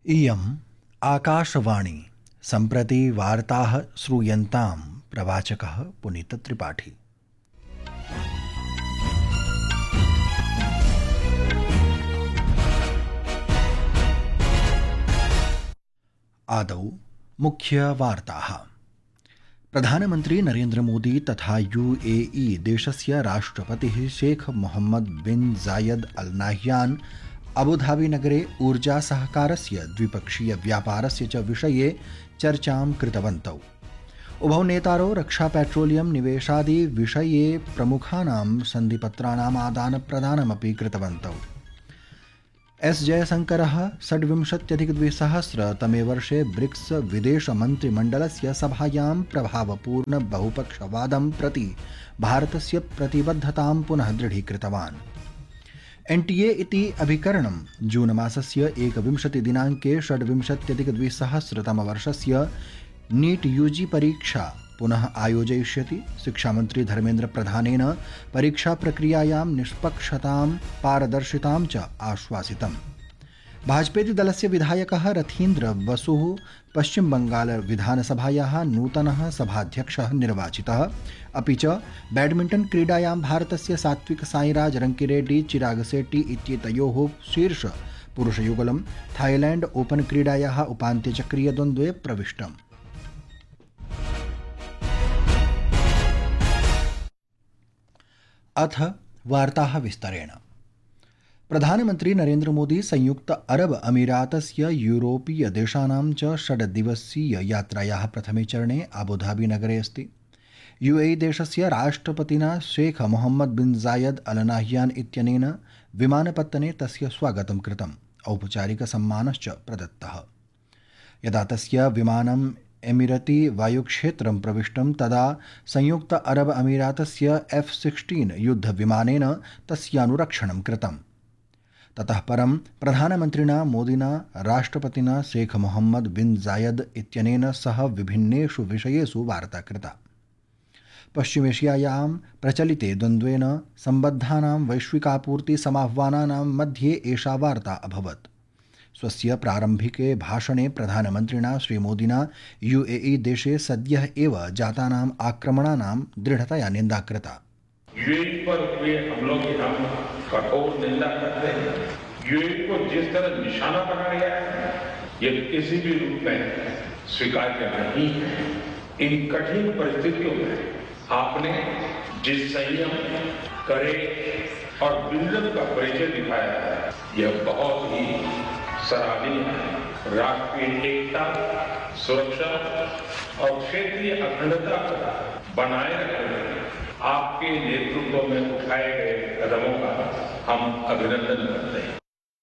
इयम् आकाशवाणी सम्प्रति वार्ताः श्रूयन्तां प्रवाचकः पुनीतत्रिपाठी। आदौ मुख्यवार्ताः। प्रधानमन्त्री नरेन्द्र मोदी तथा यूएई देशस्य राष्ट्रपतिः शेख मोहम्मद बिन जायद अल नाह्यान अबुधाबी नगरे ऊर्जा सहकारस्य द्विपक्षीय व्यापारस्य च विषये चर्चां कृतवन्तौ। उभौ नेतारौ रक्षा पेट्रोलियम निवेशादि विषये प्रमुखानां सन्धिपत्राणाम् आदानप्रदानमपि कृतवन्तौ। एस जयशंकरः 26-2000 वर्षे ब्रिक्स विदेशमन्त्रिमण्डलस्य सभायां प्रभावपूर्ण बहुपक्षवादं प्रति भारतस्य प्रतिबद्धतां पुनः दृढीकृतवान्। एनटीए इति अभिकरणं जून मासस्य 21 दिनाङ्के 26-2000 वर्षस्य नीट यूजी परीक्षा पुनः आयोजयिष्यति। शिक्षामन्त्री धर्मेन्द्र प्रधानेन परीक्षा प्रक्रियायां निष्पक्षतां पारदर्शितां च आश्वासितम्। भाजपेति दलस्य विधायकः रथीन्द्र बसुः पश्चिम बंगाल विधानसभायाः नूतनः सभाध्यक्षः निर्वाचितः। अपि च बैडमिण्टन क्रीडायां भारतस्य सात्विक साईराज रंकिरेड्डी चिराग शेट्टी इत्येतयोः शीर्ष पुरुषयुगलं थाईलैंड ओपन क्रीडायाः उपान्त्यचक्रीय द्वन्द्वे प्रविष्टम्। अथ वार्ताः विस्तरेण। प्रधानमन्त्री नरेन्द्र मोदी संयुक्त अरब अमीरातस्य यूरोपीय देशानां च 6 दिवसीय यात्रायाः प्रथमे चरणे अबुधाबी नगरे अस्ति। यूएई देशस्य राष्ट्रपतिना शेख मोहम्मद बिन जायद अल नाह्यान इत्यनेन विमानपत्तने तस्य स्वागतं कृतम्। औपचारिकसम्मानश्च प्रदत्तः। यदा तस्य विमानम् एमिरती वायुक्षेत्रं प्रविष्टं तदा संयुक्त अरब अमीरातस्य F-16 युद्धविमानेन तस्यानुरक्षणं कृतम्। ततः परं प्रधानमन्त्रिणा मोदिना राष्ट्रपतिना शेख मोहम्मद बिन जायद इत्यनेन सह विभिन्नेषु विषयेषु वार्ता कृता। पश्चिमेशियायां प्रचलिते द्वन्द्वेन सम्बद्धानां वैश्विकापूर्तिसमाह्वानानां मध्ये एषा वार्ता अभवत्। स्वस्य प्रारम्भिके भाषणे प्रधानमन्त्रिणा श्रीमोदिना यूएई देशे सद्यः एव जातानाम् आक्रमणानां दृढ़तया निन्दा कृता। यूएई पर हुए हमलों की हम कठोर निंदा करते हैं। यूएई को जिस तरह निशाना बनाया गया है यह किसी भी रूप में स्वीकार्य नहीं है। इन कठिन परिस्थितियों में आपने जिस संयम, कड़े और विजन का परिचय दिखाया है यह बहुत ही सराहनीय है। राष्ट्रीय एकता, सुरक्षा और क्षेत्रीय अखंडता को बनाए रखने में आपके नेतृत्व में उठाए गए कदमों का हम अभिनंदन करते हैं।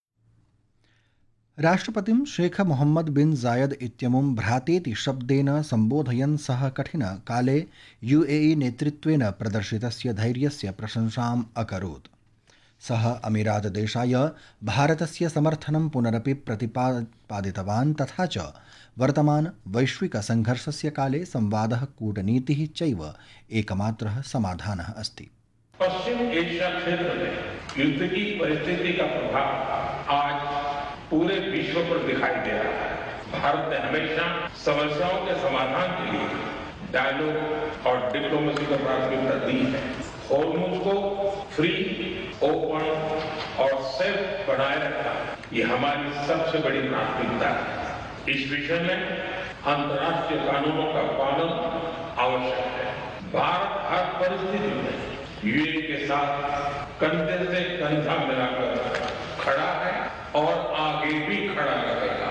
राष्ट्रपतिं शेख मोहम्मद बिन जायद इत्यमुं भ्रातेति शब्देन सम्बोधयन् सः कठिनकाले यूएई नेतृत्वेन प्रदर्शितस्य धैर्यस्य प्रशंसाम् अकरोत्। सः अमीरात देशाय भारतस्य समर्थनं पुनरपि प्रतिपादितवान् तथा च वर्तमान वैश्विक संघर्षस्य काले संवादः, कूटनीतिः चैव एकमात्रः समाधानः अस्ति। पश्चिम एशिया क्षेत्र में युद्ध की परिस्थिति का प्रभाव आज पूरे विश्व पर दिखाई दे रहा है। भारत ने हमेशा समस्याओं के समाधान के लिए डायलॉग और डिप्लोमेसी को प्राथमिकता दी है। हॉर्मुज़ को फ्री, ओपन और सेफ बनाए रखना ये हमारी सबसे बड़ी प्राथमिकता है। इस विषय में अंतर्राष्ट्रीय कानूनों का पालन आवश्यक है। भारत हर परिस्थिति में यूएई के साथ कंधे से कंधा मिलाकर खड़ा है और आगे भी खड़ा रहेगा।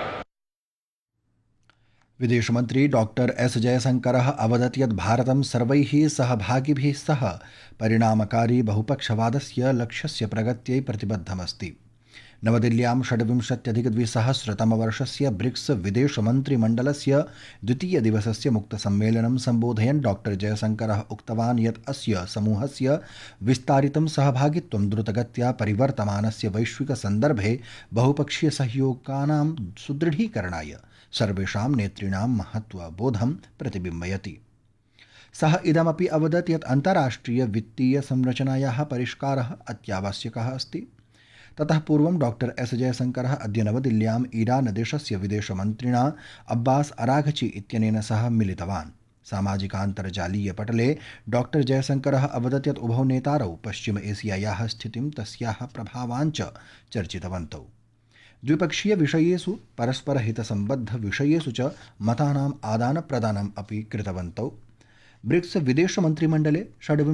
विदेश मंत्री डॉक्टर एस जयशंकरः अवदत् यत् भारतं सर्वैः सहभागिभिः सह परिणामकारी बहुपक्षवादस्य लक्ष्यस्य प्रगत्यै प्रतिबद्धमस्ति। नवदिल्ल्यां 26-2000 वर्षस्य ब्रिक्स विदेशमन्त्रिमण्डलस्य द्वितीयदिवसस्य मुक्तसम्मेलनं सम्बोधयन् डॉक्टर जयशंकरः उक्तवान् यत् अस्य समूहस्य विस्तारितं सहभागित्वं द्रुतगत्या परिवर्तमानस्य वैश्विकसन्दर्भे बहुपक्षीयसहयोगानां सुदृढीकरणाय सर्वेषां नेतॄणां महत्त्वबोधं प्रतिबिम्बयति। सः इदमपि अवदत् यत् अन्ताराष्ट्रिय वित्तीय संरचनायाः परिष्कारः अत्यावश्यकः अस्ति। ततः पूर्वं डॉक्टर एस जयशङ्करः अद्य नवदिल्ल्याम् ईरानदेशस्य विदेशमन्त्रिणा अब्बास अराघची इत्यनेन सह मिलितवान्। सामाजिकान्तर्जालीयपटले डॉक्टर जयशङ्करः अवदत् यत् उभौ नेतारौ पश्चिम एशियायाः स्थितिं तस्याः प्रभावाञ्च चर्चितवन्तौ। द्विपक्षीय विषयेषु परस्परहितसम्बद्ध विषयेषु च मतानाम् आदानप्रदानम् अपि कृतवन्तौ। ब्रिक्स विदेशमन्त्रिमण्डले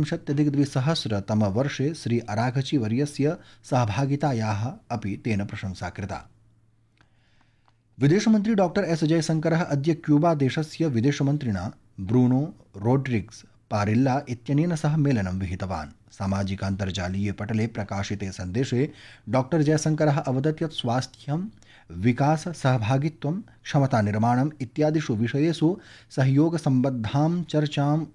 26-2000 श्री अराघची वर्यस्य सहभागितायाः अपि तेन प्रशंसा कृता। विदेशमन्त्री डॉक्टर एस जयशङ्करः अद्य क्यूबा देशस्य विदेशमन्त्रिणा ब्रूनो रोड्रिग्स पारिल्ला इत्यनेन सह मेलनं विहितवान्। सामाजिकान्तर्जालीयपटले प्रकाशिते सन्देशे डॉक्टर जयशङ्करः अवदत् यत् स्वास्थ्यं, विकास, सहभागित्वं, क्षमतानिर्माणम् इत्यादिषु विषयेषु सहयोगसम्बद्धां चर्चाम्